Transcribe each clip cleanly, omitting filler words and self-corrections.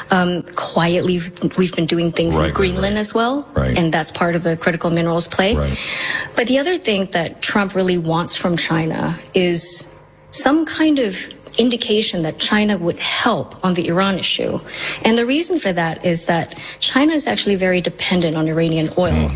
Quietly, we've been doing things in Greenland as well. And that's part of the critical minerals play. But the other thing that Trump really wants from China is some kind of indication that China would help on the Iran issue. And the reason for that is that China is actually very dependent on Iranian oil.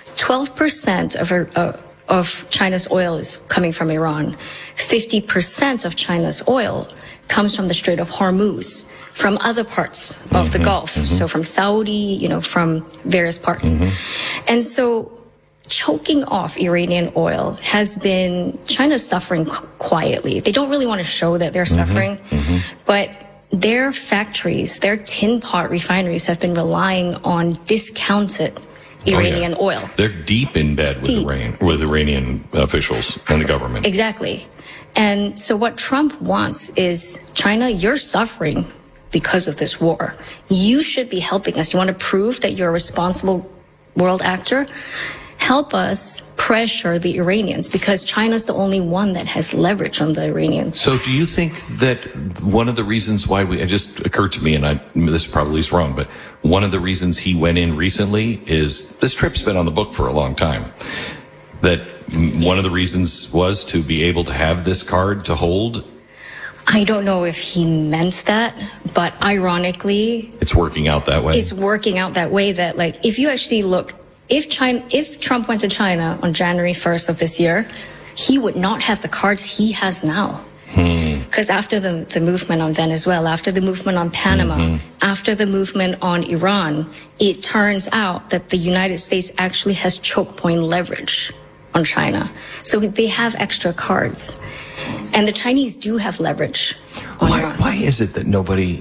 12% of China's oil is coming from Iran. 50% of China's oil comes from the Strait of Hormuz, from other parts of the Gulf. So from Saudi, from various parts. And so choking off Iranian oil has been China's suffering quietly. They don't really want to show that they're suffering, but their factories, their tin pot refineries have been relying on discounted Iranian oil. They're deep in bed with Iranian officials and the government. Exactly. And so what Trump wants is, China, you're suffering because of this war. You should be helping us. You want to prove that you're a responsible world actor? Help us pressure the Iranians, because China's the only one that has leverage on the Iranians. So do you think that one of the reasons why it just occurred to me, and this probably is wrong, but one of the reasons he went in recently is, this trip's been on the book for a long time, that one of the reasons was to be able to have this card to hold? I don't know if he meant that, but ironically, it's working out that way. It's working out that way that, like, if you actually look, if Trump went to China on January 1st of this year, he would not have the cards he has now. Because after the movement on Venezuela, after the movement on Panama, after the movement on Iran, it turns out that the United States actually has choke point leverage on China. So they have extra cards. And the Chinese do have leverage on Iran. Why is it that nobody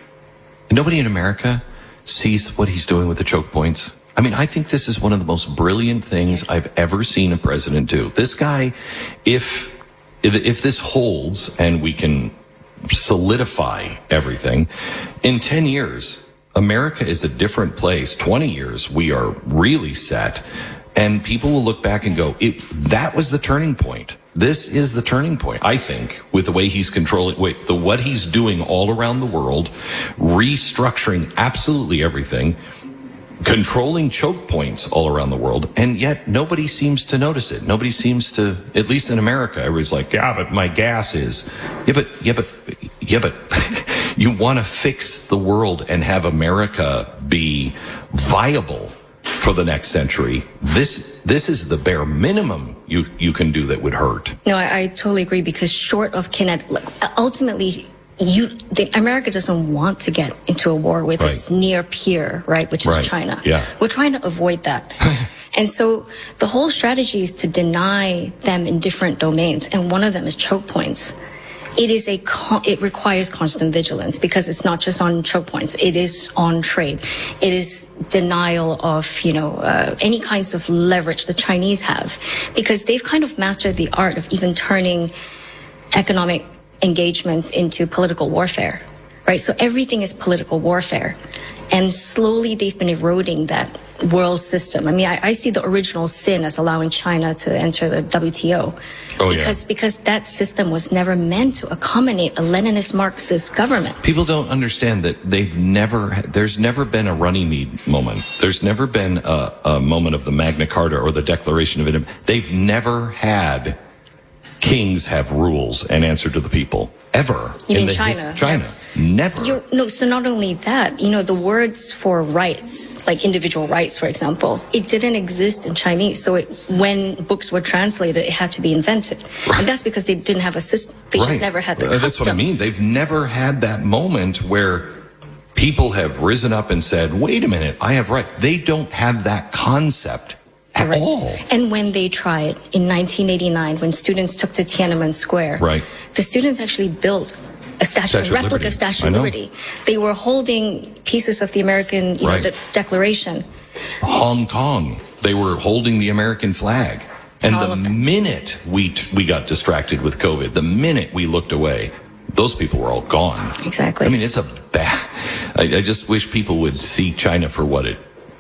in America sees what he's doing with the choke points? I mean, I think this is one of the most brilliant things I've ever seen a president do. This guy, if this holds and we can solidify everything, in 10 years, America is a different place. 20 years, we are really set. And people will look back and go, that was the turning point. This is the turning point, I think, with the way he's controlling, what he's doing all around the world, restructuring absolutely everything, controlling choke points all around the world, and yet nobody seems to notice it. Nobody seems to, at least in America, everybody's like, yeah, but my gas is. Yeah, but you want to fix the world and have America be viable for the next century. This is the bare minimum you can do that would hurt. No, I totally agree, because short of ultimately, America doesn't want to get into a war with its near peer, right, which is China. Yeah. We're trying to avoid that. And so the whole strategy is to deny them in different domains, and one of them is choke points. It requires constant vigilance, because it's not just on choke points. It is on trade. It is denial of, any kinds of leverage the Chinese have, because they've kind of mastered the art of even turning economic engagements into political warfare, right? So everything is political warfare. And slowly they've been eroding that world system. I mean, I see the original sin as allowing China to enter the WTO. Because that system was never meant to accommodate a Leninist Marxist government. People don't understand that there's never been a Runnymede moment. There's never been a moment of the Magna Carta or the Declaration of Independence. They've never had kings have rules and answer to the people, ever. You mean China? China. Never. So not only that, the words for rights, like individual rights, for example, it didn't exist in Chinese. So when books were translated, it had to be invented. Right. And that's because they didn't have a system. They just never had the custom. That's what I mean. They've never had that moment where people have risen up and said, wait a minute, I have right. They don't have that concept at all. And when they tried in 1989, when students took to Tiananmen Square, the students actually built a replica Statue of Liberty. They were holding pieces of the American, the Declaration. Hong Kong, they were holding the American flag. And the minute we got distracted with COVID, the minute we looked away, those people were all gone. Exactly. I mean, it's I just wish people would see China for what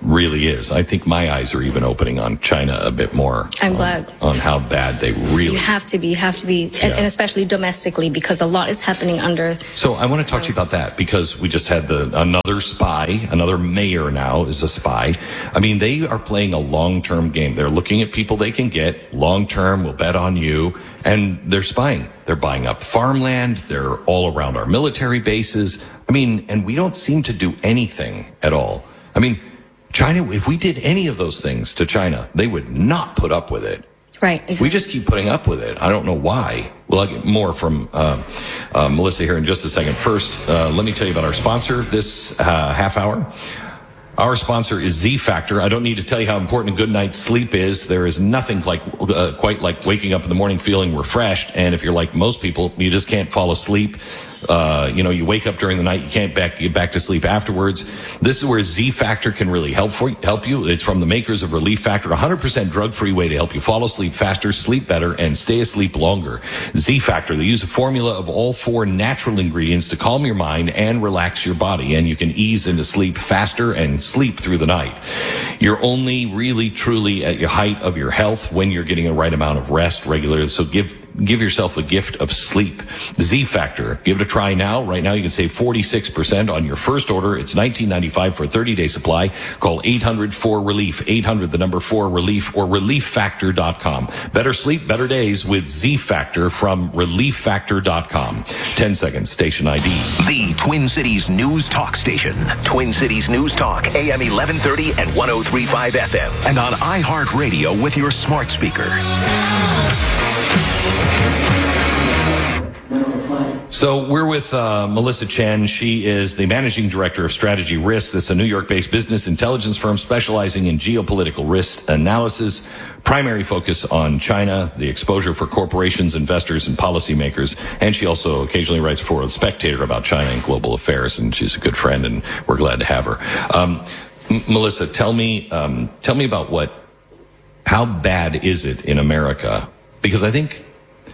really is. I think my eyes are even opening on China a bit more. I'm glad. On how bad they really... You have to be, and especially domestically, because a lot is happening under... So I want to talk to you about that, because we just had another spy, another mayor now is a spy. I mean, they are playing a long-term game. They're looking at people they can get, long-term, we'll bet on you, and they're spying. They're buying up farmland, they're all around our military bases. I mean, and we don't seem to do anything at all. I mean, China, if we did any of those things to China, they would not put up with it. Right. Exactly. We just keep putting up with it. I don't know why. Well, I'll get more from Melissa here in just a second. First, let me tell you about our sponsor this half hour. Our sponsor is Z Factor. I don't need to tell you how important a good night's sleep is. There is nothing quite like waking up in the morning feeling refreshed. And if you're like most people, you just can't fall asleep. You wake up during the night, you can't get back to sleep afterwards. This is where Z Factor can really help you. It's from the makers of Relief Factor, 100% drug-free way to help you fall asleep faster, sleep better, and stay asleep longer. Z Factor, they use a formula of all 4 natural ingredients to calm your mind and relax your body, and you can ease into sleep faster and sleep through the night. You're only really, truly at your height of your health when you're getting the right amount of rest regularly, so give yourself a gift of sleep. Z Factor. Give it a try now. Right now you can save 46% on your first order. It's $19.95 for a 30-day supply. Call 800-4RELIEF, 800-4RELIEF, or ReliefFactor.com. Better sleep, better days with Z Factor from ReliefFactor.com. 10 seconds, station ID. The Twin Cities News Talk Station. Twin Cities News Talk, AM 1130 and 103.5 FM. And on iHeartRadio with your smart speaker. So we're with Melissa Chen. She is the managing director of Strategy Risk. That's a New York-based business intelligence firm specializing in geopolitical risk analysis. Primary focus on China, the exposure for corporations, investors, and policymakers. And she also occasionally writes for The Spectator about China and global affairs. And she's a good friend, and we're glad to have her. Melissa, tell me about how bad is it in America? Because I think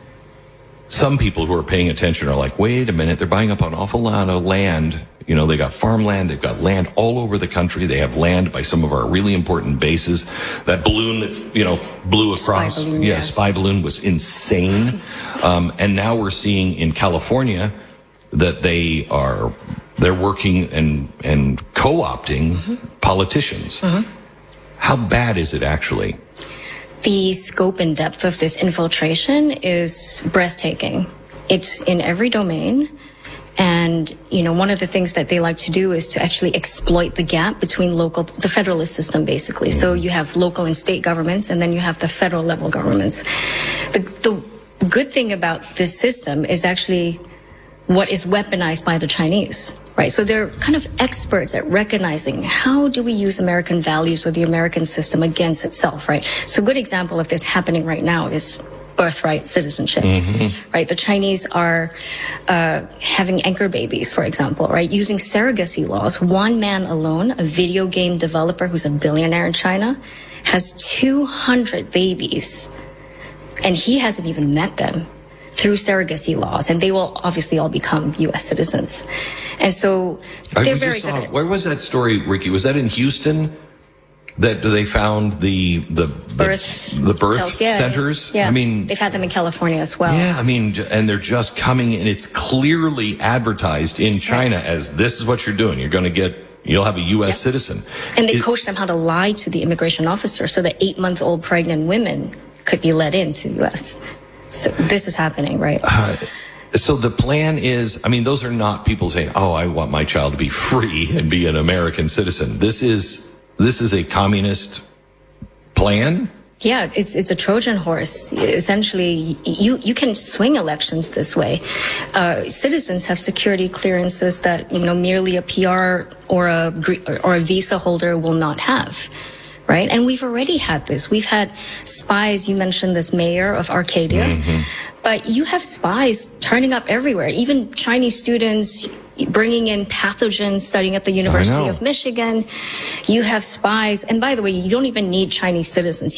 some people who are paying attention are like, wait a minute, they're buying up an awful lot of land. You know, they got farmland, they've got land all over the country. They have land by some of our really important bases. That balloon that, blew across. Spy balloon, yeah. Spy balloon was insane. And now we're seeing in California that they're working and co-opting politicians. Mm-hmm. How bad is it actually? The scope and depth of this infiltration is breathtaking. It's in every domain. And, one of the things that they like to do is to actually exploit the gap between the federalist system, basically. So you have local and state governments, and then you have the federal level governments. The good thing about this system is actually what is weaponized by the Chinese. Right, so they're kind of experts at recognizing how do we use American values or the American system against itself, right? So a good example of this happening right now is birthright citizenship, right? The Chinese are having anchor babies, for example, right? Using surrogacy laws. One man alone, a video game developer who's a billionaire in China, has 200 babies, and he hasn't even met them, through surrogacy laws, and they will obviously all become U.S. citizens. And so they're very good at it. Where was that story, Ricky? Was that in Houston that they found the birth centers? Yeah. I mean, they've had them in California as well. Yeah, I mean, and they're just coming, and it's clearly advertised in China as this is what you're doing. You'll have a U.S. citizen. And they coach them how to lie to the immigration officer so that 8-month-old pregnant women could be let into the U.S. So this is happening, right? So the plan is, those are not people saying, oh, I want my child to be free and be an American citizen. This is a communist plan? Yeah, it's a Trojan horse. Essentially, you can swing elections this way. Citizens have security clearances that, merely a PR or a visa holder will not have. Right? And we've already had this. We've had spies. You mentioned this mayor of Arcadia. But you have spies turning up everywhere. Even Chinese students bringing in pathogens studying at the University of Michigan. You have spies. And by the way, you don't even need Chinese citizens.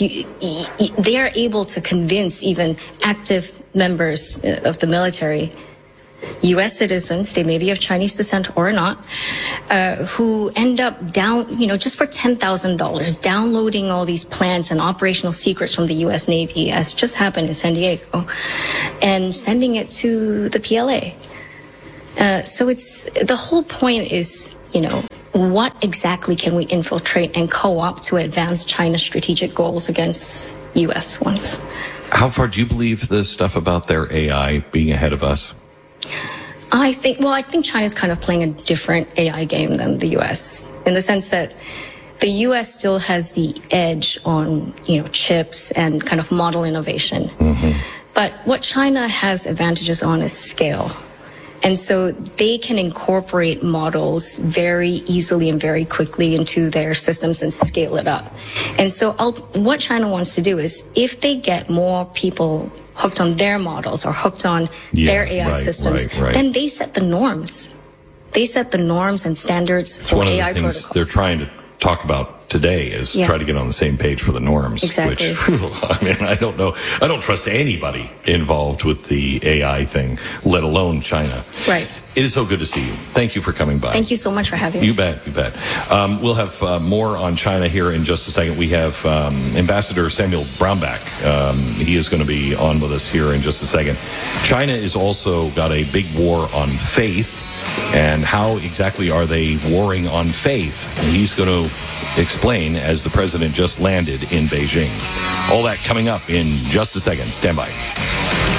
They are able to convince even active members of the military U.S. citizens, they may be of Chinese descent or not, who end up just for $10,000, downloading all these plans and operational secrets from the U.S. Navy, as just happened in San Diego, and sending it to the PLA. So the whole point is, what exactly can we infiltrate and co-opt to advance China's strategic goals against U.S. ones? How far do you believe the stuff about their AI being ahead of us? I think China's kind of playing a different AI game than the U.S. in the sense that the U.S. still has the edge on, chips and kind of model innovation. Mm-hmm. But what China has advantages on is scale. And so they can incorporate models very easily and very quickly into their systems and scale it up. And so what China wants to do is, if they get more people hooked on their models or hooked on their AI systems, then they set the norms. They set the norms and standards for AI protocols. One of the things they're trying to talk about today is try to get on the same page for the norms. Exactly. Which, I don't know. I don't trust anybody involved with the AI thing, let alone China. Right. It is so good to see you. Thank you for coming by. Thank you so much for having me. You bet. We'll have more on China here in just a second. We have Ambassador Samuel Brownback. He is going to be on with us here in just a second. China has also got a big war on faith. And how exactly are they warring on faith? And he's going to explain as the president just landed in Beijing. All that coming up in just a second. Stand by.